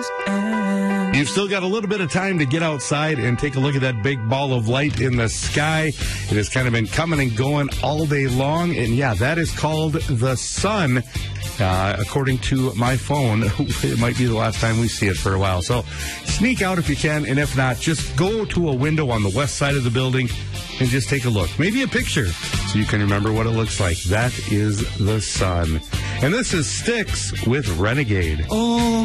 You've still got a little bit of time to get outside and take a look at that big ball of light in the sky. It has kind of been coming and going all day long. And yeah, that is called the sun. According to my phone, it might be the last time we see it for a while. So sneak out if you can. And if not, just go to a window on the west side of the building and just take a look. Maybe a picture so you can remember what it looks like. That is the sun. And this is Styx with Renegade. Oh.